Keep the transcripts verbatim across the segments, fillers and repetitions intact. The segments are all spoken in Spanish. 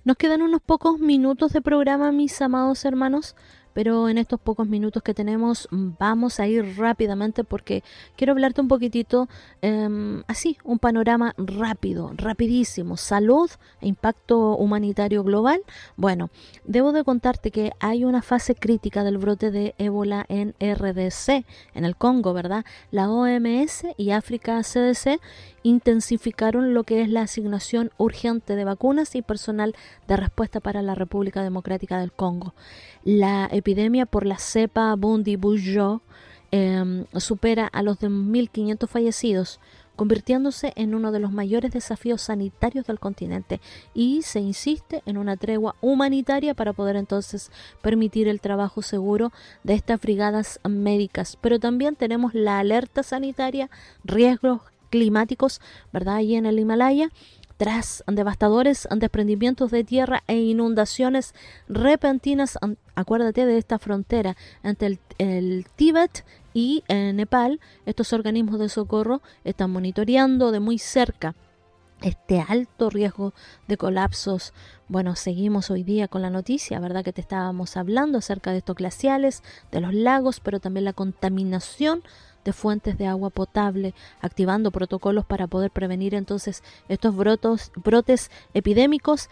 Nos quedan unos pocos minutos de programa, mis amados hermanos, pero en estos pocos minutos que tenemos vamos a ir rápidamente porque quiero hablarte un poquitito, eh, así, un panorama rápido, rapidísimo. Salud e impacto humanitario global. Bueno, debo de contarte que hay una fase crítica del brote de ébola en R D C, en el Congo, ¿verdad? La O M S y África C D C intensificaron lo que es la asignación urgente de vacunas y personal de respuesta para la República Democrática del Congo. La epidemia por la cepa Bundibugyo eh, supera a los dos mil quinientos fallecidos, convirtiéndose en uno de los mayores desafíos sanitarios del continente, y se insiste en una tregua humanitaria para poder entonces permitir el trabajo seguro de estas brigadas médicas. Pero también tenemos la alerta sanitaria, riesgos climáticos, ¿verdad? Allí en el Himalaya, tras devastadores desprendimientos de tierra e inundaciones repentinas. Acuérdate de esta frontera entre el, el Tíbet y eh, Nepal. Estos organismos de socorro están monitoreando de muy cerca este alto riesgo de colapsos. Bueno, seguimos hoy día con la noticia, ¿verdad? Que te estábamos hablando acerca de estos glaciales, de los lagos, pero también la contaminación de fuentes de agua potable, activando protocolos para poder prevenir entonces estos brotos, brotes epidémicos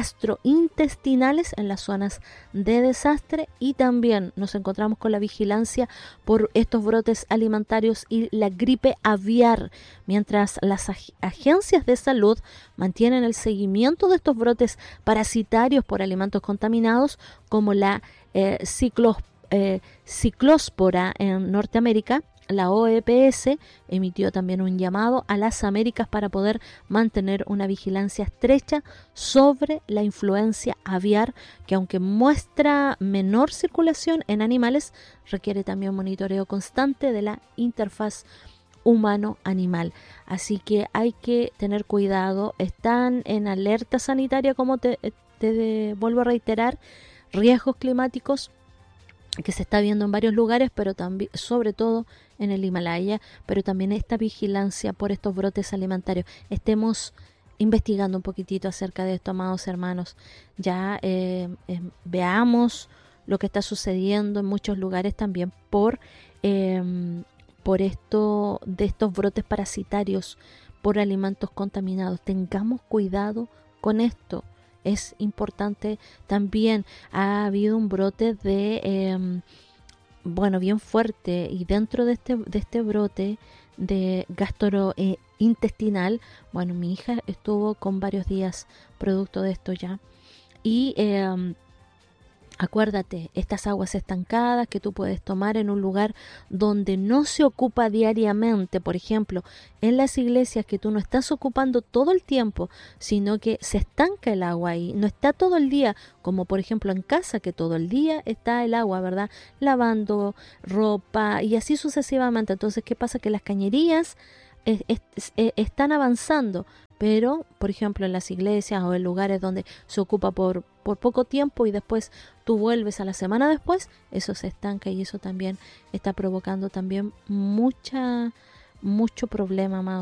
gastrointestinales en las zonas de desastre. Y también nos encontramos con la vigilancia por estos brotes alimentarios y la gripe aviar, mientras las ag- agencias de salud mantienen el seguimiento de estos brotes parasitarios por alimentos contaminados, como la eh, ciclos, eh, ciclóspora en Norteamérica. La O E P S emitió también un llamado a las Américas para poder mantener una vigilancia estrecha sobre la influencia aviar, que aunque muestra menor circulación en animales, requiere también monitoreo constante de la interfaz humano-animal. Así que hay que tener cuidado. Están en alerta sanitaria, como te, te vuelvo a reiterar, riesgos climáticos que se está viendo en varios lugares, pero también, sobre todo en el Himalaya, pero también esta vigilancia por estos brotes alimentarios. Estemos investigando un poquitito acerca de esto, amados hermanos. Ya eh, eh, veamos lo que está sucediendo en muchos lugares también por, eh, por esto de estos brotes parasitarios por alimentos contaminados. Tengamos cuidado con esto. Es importante también. Ha habido un brote de, eh, bueno, bien fuerte, y dentro de este, de este brote de gastrointestinal, bueno, mi hija estuvo con varios días producto de esto ya. Y eh, acuérdate, estas aguas estancadas que tú puedes tomar en un lugar donde no se ocupa diariamente, por ejemplo, en las iglesias, que tú no estás ocupando todo el tiempo, sino que se estanca el agua ahí, no está todo el día, como por ejemplo en casa, que todo el día está el agua, ¿verdad? Lavando ropa y así sucesivamente. Entonces, ¿qué pasa? Que las cañerías es, es, es, están avanzando, pero por ejemplo en las iglesias o en lugares donde se ocupa por, por poco tiempo y después tú vuelves a la semana después, eso se estanca, y eso también está provocando también mucha mucho problema, más